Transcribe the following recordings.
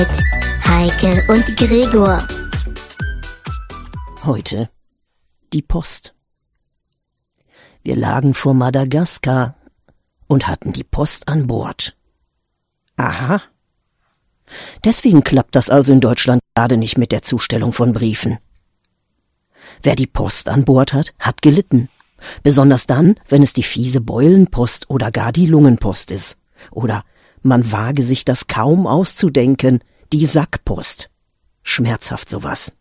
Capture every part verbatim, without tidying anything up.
Heike und Gregor. Heute die Post. Wir lagen vor Madagaskar und hatten die Post an Bord. Aha. Deswegen klappt das also in Deutschland gerade nicht mit der Zustellung von Briefen. Wer die Post an Bord hat, hat gelitten. Besonders dann, wenn es die fiese Beulenpost oder gar die Lungenpost ist. Oder man wage sich das kaum auszudenken, die Sackpost. Schmerzhaft sowas.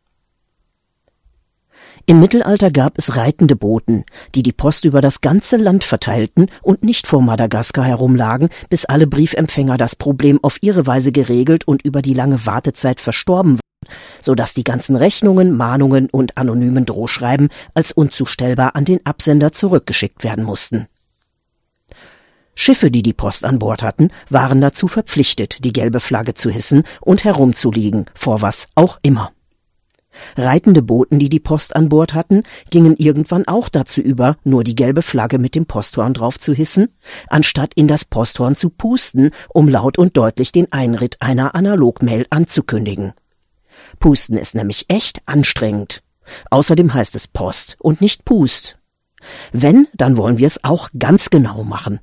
Im Mittelalter gab es reitende Boten, die die Post über das ganze Land verteilten und nicht vor Madagaskar herumlagen, bis alle Briefempfänger das Problem auf ihre Weise geregelt und über die lange Wartezeit verstorben waren, sodass die ganzen Rechnungen, Mahnungen und anonymen Drohschreiben als unzustellbar an den Absender zurückgeschickt werden mussten. Schiffe, die die Post an Bord hatten, waren dazu verpflichtet, die gelbe Flagge zu hissen und herumzuliegen, vor was auch immer. Reitende Boten, die die Post an Bord hatten, gingen irgendwann auch dazu über, nur die gelbe Flagge mit dem Posthorn drauf zu hissen, anstatt in das Posthorn zu pusten, um laut und deutlich den Einritt einer Analogmail anzukündigen. Pusten ist nämlich echt anstrengend. Außerdem heißt es Post und nicht Pust. Wenn, dann wollen wir es auch ganz genau machen.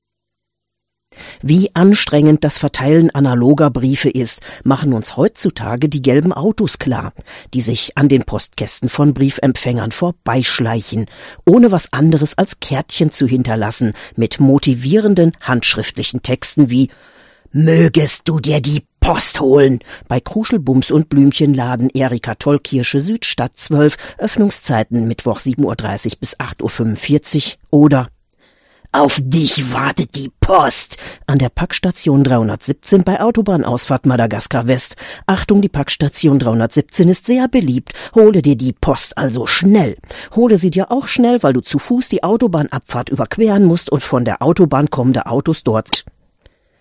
Wie anstrengend das Verteilen analoger Briefe ist, machen uns heutzutage die gelben Autos klar, die sich an den Postkästen von Briefempfängern vorbeischleichen, ohne was anderes als Kärtchen zu hinterlassen mit motivierenden handschriftlichen Texten wie »Mögest du dir die Post holen« bei Kruschelbums und Blümchenladen Erika Tollkirsche Südstadt zwölf, Öffnungszeiten Mittwoch sieben Uhr dreißig bis acht Uhr fünfundvierzig oder »Auf dich wartet die Post« an der Packstation dreihundertsiebzehn bei Autobahnausfahrt Madagaskar West. Achtung, die Packstation dreihundertsiebzehn ist sehr beliebt. Hole dir die Post also schnell. Hole sie dir auch schnell, weil du zu Fuß die Autobahnabfahrt überqueren musst und von der Autobahn kommende Autos dort